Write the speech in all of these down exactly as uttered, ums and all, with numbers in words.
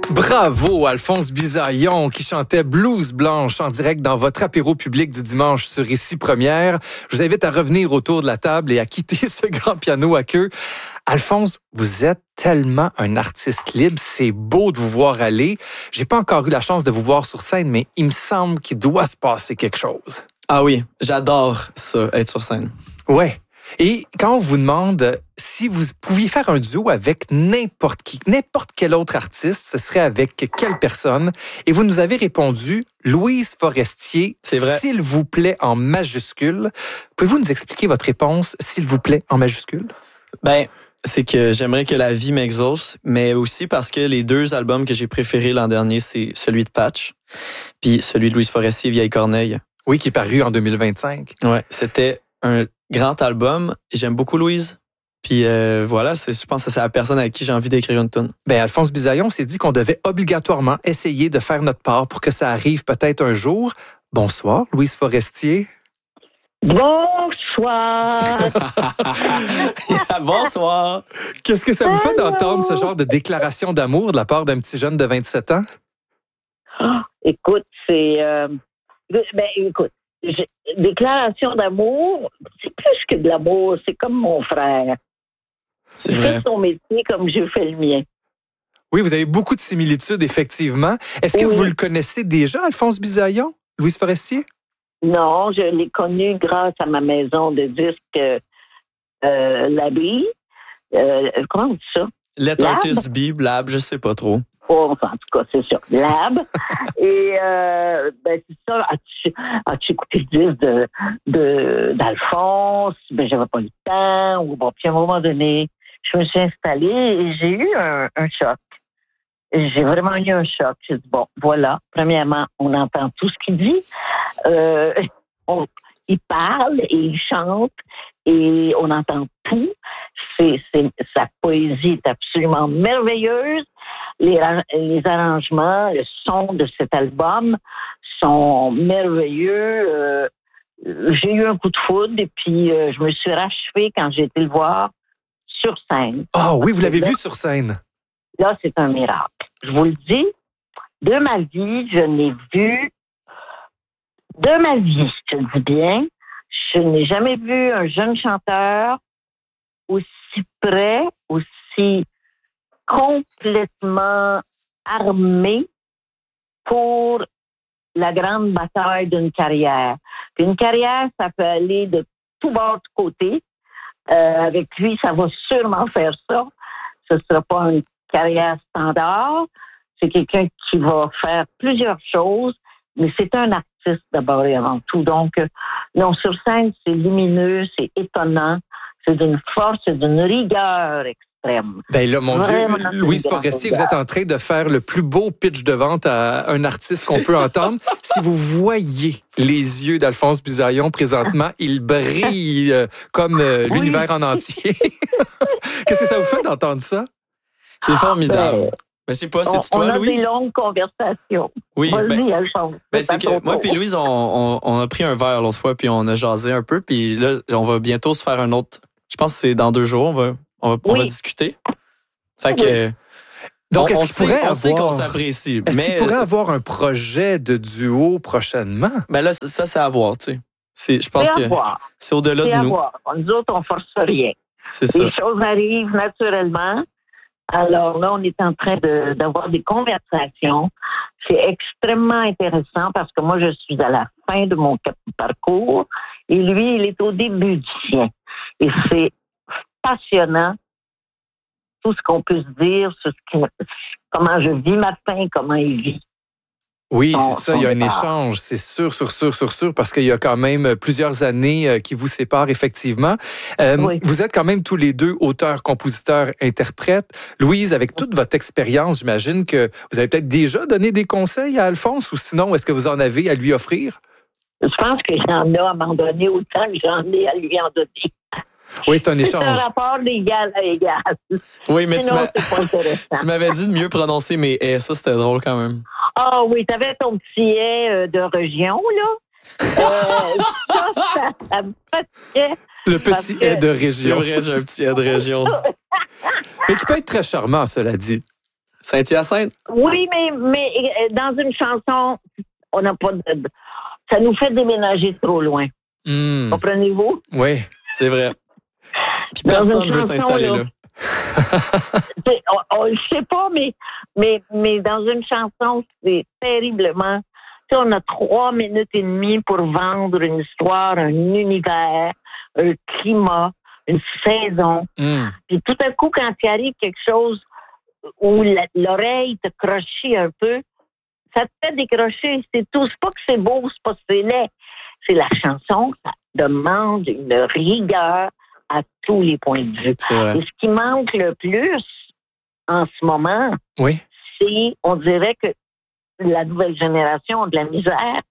Bravo, Alphonse Bisaillon, qui chantait Blues Blanche en direct dans votre apéro public du dimanche sur Ici Première. Je vous invite à revenir autour de la table et à quitter ce grand piano à queue. Alphonse, vous êtes tellement un artiste libre, c'est beau de vous voir aller. J'ai pas encore eu la chance de vous voir sur scène, mais il me semble qu'il doit se passer quelque chose. Ah oui, j'adore ça, être sur scène. Ouais. Et quand on vous demande si vous pouviez faire un duo avec n'importe qui, n'importe quel autre artiste, ce serait avec quelle personne? Et vous nous avez répondu Louise Forestier, c'est vrai. S'il vous plaît, en majuscule. Pouvez-vous nous expliquer votre réponse, s'il vous plaît, en majuscule? Ben, c'est que j'aimerais que la vie m'exauce, mais aussi parce que les deux albums que j'ai préférés l'an dernier, c'est celui de Patch, puis celui de Louise Forestier, Vieille Corneille. Oui, qui est paru en deux mille vingt-cinq. Ouais, c'était un grand album. J'aime beaucoup Louise. Puis euh, voilà, c'est, je pense que c'est la personne avec qui j'ai envie d'écrire une tune. Ben, Alphonse Bisaillon s'est dit qu'on devait obligatoirement essayer de faire notre part pour que ça arrive peut-être un jour. Bonsoir, Louise Forestier. Bonsoir. Bonsoir. Qu'est-ce que ça vous fait d'entendre ce genre de déclaration d'amour de la part d'un petit jeune de vingt-sept ans? Oh, écoute, c'est... Euh, ben, écoute, je, déclaration d'amour, c'est plus que de l'amour, c'est comme mon frère. C'est il vrai. fait son métier comme j'ai fait le mien. Oui, vous avez beaucoup de similitudes, effectivement. Est-ce que oui. vous le connaissez déjà, Alphonse Bisaillon, Louise Forestier? Non, je l'ai connu grâce à ma maison de disques euh, Labrie. Euh, comment on dit ça? Let Lab? Artist Be, Lab, je sais pas trop. Oh, enfin, en tout cas, c'est ça. Lab. Et, euh, ben, c'est ça. As-tu, as-tu écouté le disque de, de, d'Alphonse? Ben, j'avais pas le temps. Ou bon, puis à un moment donné, je me suis installée et j'ai eu un, un choc. J'ai vraiment eu un choc. J'ai dit, bon, voilà. Premièrement, on entend tout ce qu'il dit. Euh, on, il parle et il chante et on entend tout. C'est, c'est, sa poésie est absolument merveilleuse. Les, les arrangements, le son de cet album sont merveilleux. Euh, j'ai eu un coup de foudre et puis euh, je me suis rachevée quand j'ai été le voir sur scène. Ah oh, oui, vous l'avez là, vu sur scène. Là, c'est un miracle. Je vous le dis, de ma vie, je n'ai vu, de ma vie, je le dis bien, je n'ai jamais vu un jeune chanteur aussi prêt, aussi complètement armé pour la grande bataille d'une carrière. Puis une carrière, ça peut aller de tout bord de côté. Euh, avec lui, ça va sûrement faire ça. Ce ne sera pas une carrière standard. C'est quelqu'un qui va faire plusieurs choses, mais c'est un artiste d'abord et avant tout. Donc, euh, non, sur scène, c'est lumineux, c'est étonnant, c'est d'une force, c'est d'une rigueur extrême. Ben là, mon Vraiment, Dieu, Louise Forestier, vous êtes en train de faire le plus beau pitch de vente à un artiste qu'on peut entendre. Si vous voyez les yeux d'Alphonse Bisaillon présentement, ils brillent euh, comme euh, Oui. l'univers en entier. Qu'est-ce que ça vous fait d'entendre ça? C'est formidable. Ben, Mais c'est pas, on, c'est toi, on a Louise? des longues conversations. Oui, Vas-y, ben, Alphonse. ben c'est que moi puis Louise, on, on, on a pris un verre l'autre fois puis on a jasé un peu puis là, on va bientôt se faire un autre. Je pense que c'est dans deux jours, on va, on va, on Oui. va discuter. Fait que. Oui. Donc, on, est-ce on qu'il sait, pourrait on avoir... sait qu'on s'apprécie. Est-ce mais qu'il pourrait avoir un projet de duo prochainement? Ben là, ça, c'est à voir, tu sais. C'est, je pense C'est à que voir. c'est au-delà C'est de à nous. voir. Nous autres, on force rien. C'est ça. Les choses arrivent naturellement. Alors là, on est en train de, d'avoir des conversations. C'est extrêmement intéressant parce que moi, je suis à la fin de mon parcours et lui, il est au début du sien. Et c'est passionnant, tout ce qu'on peut se dire, sur ce qui, comment je vis ma fin, comment il vit. Oui, Son- c'est ça, il y a un son départ. échange, c'est sûr, sûr, sûr, sûr, sûr, parce qu'il y a quand même plusieurs années euh, qui vous séparent, effectivement. Euh, Oui. Vous êtes quand même tous les deux auteurs, compositeurs, interprètes. Louise, avec toute votre expérience, j'imagine que vous avez peut-être déjà donné des conseils à Alphonse, ou sinon, est-ce que vous en avez à lui offrir? Je pense que j'en ai à m'en donner autant que j'en ai à lui en donner. Oui, c'est un C'est un échange. rapport d'égal à égal. Oui, mais tu, Sinon, m'as- c'est pas intéressant. tu m'avais dit de mieux prononcer mes « eh ». Ça, c'était drôle quand même. Ah oui, t'avais ton petit « euh, de région, là. Euh, ça, ça, ça me fatiguait. Le Parce petit que- est de C'est région. vrai, j'ai un petit « eh » de région. Mais qui peut être très charmant, cela dit. Saint-Hyacinthe? Oui, mais, mais dans une chanson, on n'a pas de... Ça nous fait déménager trop loin. Mmh. Comprenez-vous? Oui. C'est vrai. Puis Dans personne une ne veut chanson, s'installer là. là. on ne sait pas, mais, mais, mais dans une chanson, c'est terriblement... Tu sais, on a trois minutes et demie pour vendre une histoire, un univers, un climat, une saison. Mmh. Puis tout à coup, quand il arrive quelque chose où la, l'oreille te crochit un peu, ça te fait décrocher. C'est tout. C'est pas que c'est beau, c'est pas que c'est laid. C'est la chanson, ça demande une rigueur à tous les points de vue. C'est vrai. Et ce qui manque le plus en ce moment, Oui. c'est, on dirait que la nouvelle génération a de la misère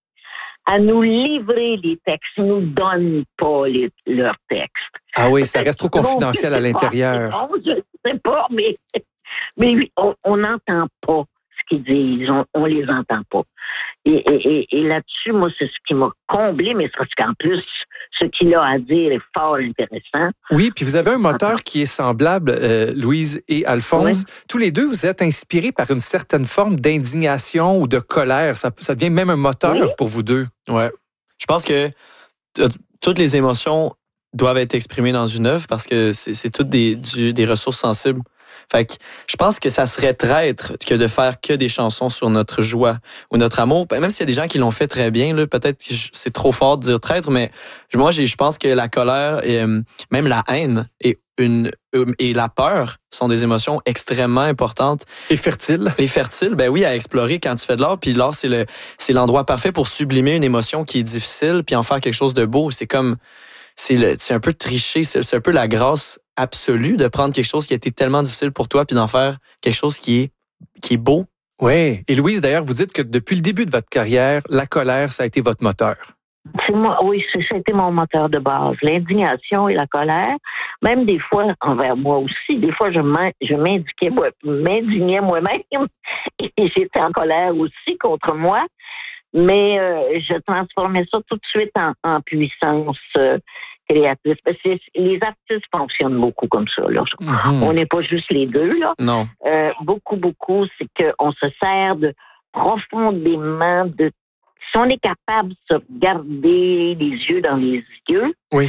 à nous livrer les textes. Ils nous donnent pas les, leurs textes. Ah oui, ça reste trop confidentiel Donc, à l'intérieur. Pas, je ne sais pas, mais, mais oui, on n'entend pas ce qu'ils disent. On, on les entend pas. Et, et, et, et là-dessus, moi, c'est ce qui m'a comblé, mais c'est parce qu'en plus, ce qu'il a à dire est fort intéressant. Oui, puis vous avez un moteur qui est semblable, euh, Louise et Alphonse. Oui. Tous les deux, vous êtes inspirés par une certaine forme d'indignation ou de colère. Ça, ça devient même un moteur oui. pour vous deux. Ouais. Je pense que t- toutes les émotions doivent être exprimées dans une œuvre parce que c'est, c'est toutes des, du, des ressources sensibles. Fait que je pense que ça serait traître que de faire que des chansons sur notre joie ou notre amour. Même s'il y a des gens qui l'ont fait très bien, là, peut-être que c'est trop fort de dire traître, mais moi, j'ai, je pense que la colère et euh, même la haine et, une, et la peur sont des émotions extrêmement importantes. Et fertiles. Et fertiles, ben oui, à explorer quand tu fais de l'art. Puis l'art, c'est, le, c'est l'endroit parfait pour sublimer une émotion qui est difficile puis en faire quelque chose de beau. C'est comme... C'est, le, c'est un peu tricher, c'est, c'est un peu la grâce absolue de prendre quelque chose qui a été tellement difficile pour toi puis d'en faire quelque chose qui est, qui est beau. Oui. Et Louise, d'ailleurs, vous dites que depuis le début de votre carrière, la colère, ça a été votre moteur. C'est moi, oui, ça a été mon moteur de base. L'indignation et la colère, même des fois envers moi aussi. Des fois, je, je m'indiquais, moi, m'indignais moi-même et j'étais en colère aussi contre moi. Mais euh, je transformais ça tout de suite en, en puissance euh, créatrice. Parce que les artistes fonctionnent beaucoup comme ça. Là. Mm-hmm. On n'est pas juste les deux. Là. Non. Euh, beaucoup, beaucoup, c'est qu'on se sert de profondément de... Si on est capable de se regarder les yeux dans les yeux, oui.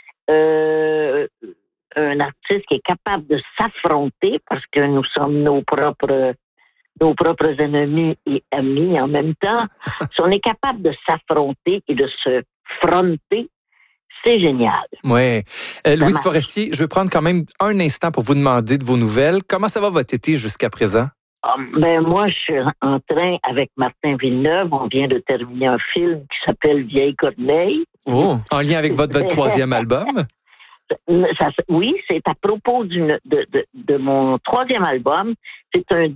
euh, un artiste qui est capable de s'affronter, parce que nous sommes nos propres... nos propres ennemis et amis en même temps, si on est capable de s'affronter et de se fronter, c'est génial. Oui. Euh, Louise Forestier, je veux prendre quand même un instant pour vous demander de vos nouvelles. Comment ça va votre été jusqu'à présent? Um, ben moi, je suis en train avec Martin Villeneuve. On vient de terminer un film qui s'appelle Vieille Corneille. Oh, en lien avec votre, votre troisième album? Ça, oui, c'est à propos d'une, de, de, de mon troisième album. C'est un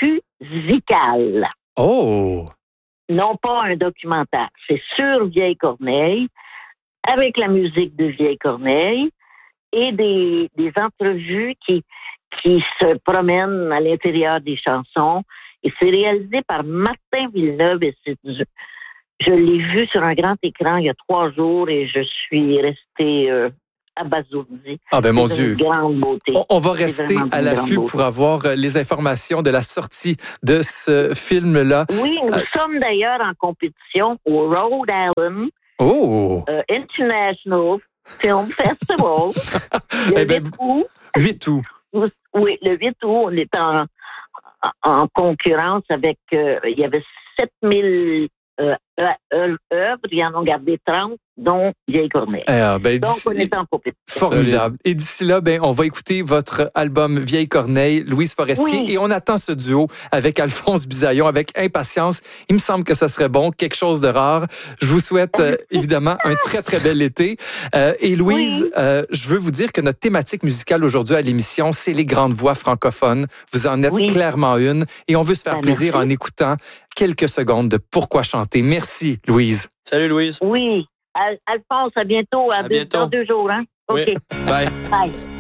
docu-zical. Oh! Non pas un documentaire. C'est sur Vieille Corneille, avec la musique de Vieille Corneille et des, des entrevues qui, qui se promènent à l'intérieur des chansons. Et c'est réalisé par Martin Villeneuve. Et c'est, je, je l'ai vu sur un grand écran il y a trois jours et je suis restée... Euh, abasourdi. Ah ben mon c'est Dieu. Une grande beauté. On, on va rester à l'affût pour avoir les informations de la sortie de ce film-là. Oui, nous euh... sommes d'ailleurs en compétition au Rhode Island oh. euh, International Film Festival. Le eh ben, huit août. huit août. Oui, le huit août, on est en, en concurrence avec, euh, il y avait sept mille euh, œuvres, ils en ont gardé trente, dont Vieille Corneille. Ah, ben, Donc, on est en compétition. Formidable. Et d'ici là, ben, on va écouter votre album Vieille Corneille, Louise Forestier, oui. Et on attend ce duo avec Alphonse Bisaillon avec impatience. Il me semble que ça serait bon, quelque chose de rare. Je vous souhaite euh, évidemment un très, très bel été. Euh, et Louise, oui. euh, je veux vous dire que notre thématique musicale aujourd'hui à l'émission, c'est les grandes voix francophones. Vous en êtes oui. clairement une. Et on veut se faire ben, plaisir merci. En écoutant quelques secondes de Pourquoi chanter. Merci, Louise. Salut, Louise. Oui. Alphonse, à bientôt. À, à deux, bientôt. Dans deux jours. Hein? Oui. OK. Bye. Bye.